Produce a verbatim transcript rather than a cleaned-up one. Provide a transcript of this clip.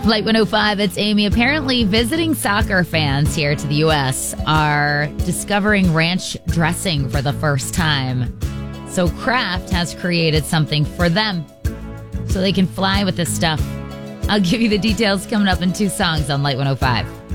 Flight one oh five, it's Amy. Apparently, visiting soccer fans here to the U S are discovering ranch dressing for the first time. So Kraft has created something for them so they can fly with this stuff. I'll give you the details coming up in two songs on Light one oh five.